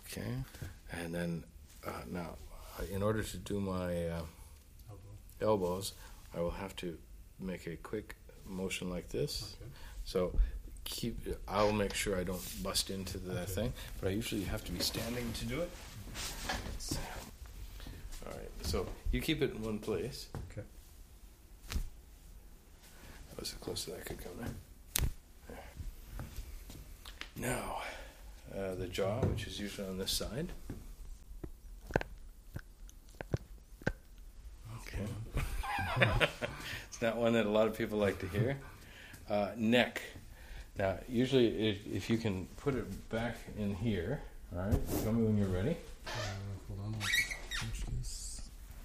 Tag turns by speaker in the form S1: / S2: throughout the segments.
S1: Okay. And then now, in order to do my elbows, I will have to make a quick motion like this.
S2: Okay.
S1: So I'll make sure I don't bust into that thing, but I usually have to be standing to do it. All right, so you keep it in one place.
S2: Okay.
S1: That was the closest I could come there. Now, the jaw, which is usually on this side. Okay. It's not one that a lot of people like to hear. Neck. Now, usually if you can put it back in here, all right, tell me when you're ready.
S2: Hold on, I'll punch this.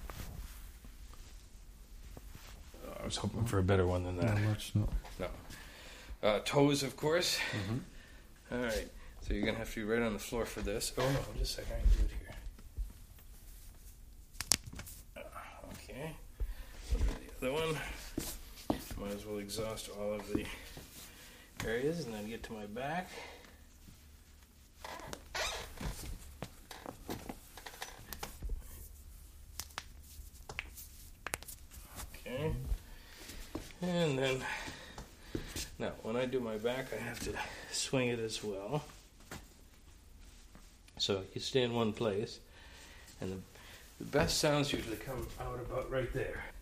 S1: I was hoping for a better one than that.
S2: Not much, no.
S1: No. Toes, of course.
S2: Mm-hmm.
S1: All right, so you're going to have to be right on the floor for this. Oh, no, just a second, I can do it here. Okay. The other one. Might as well exhaust all of the areas and then get to my back. Okay. And then, now when I do my back, I have to swing it as well. So you stay in one place, and the best sounds usually come out about right there.